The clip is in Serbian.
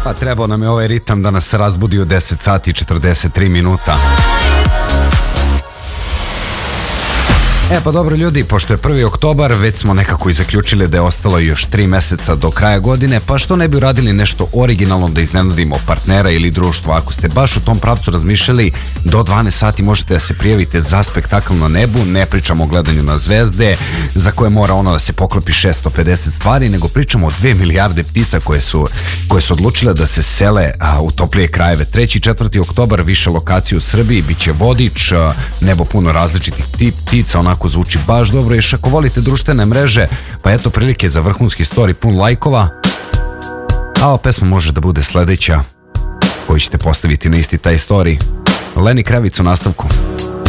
Pa trebao nam je ovaj ritam da nas razbudi u 10 sati i 43 minuta. Pa dobro ljudi, pošto je 1. oktobar, već smo nekako i zaključili da je ostalo još 3 meseca do kraja godine, pa što ne bi uradili nešto originalno da iznenadimo partnera ili društvo. Ako ste baš u tom pravcu razmišljali, do 12 sati možete da se prijavite za spektakl na nebu. Ne pričamo o gledanju na zvezde, za koje mora ono da se poklopi 650 stvari, nego pričamo o 2 milijarde ptica koje su odlučile da se sele u toplije krajeve. 3. i 4. oktobar, više lokacije u Srbiji, bit će vodič, nebo puno različitih ptica, onako zvuči baš dobro. Još ako volite društvene mreže, pa eto prilike za vrhunski story pun lajkova. A ova pesma može da bude sledeća koju ćete postaviti na isti taj story. Lenny Kravitz u nastavku.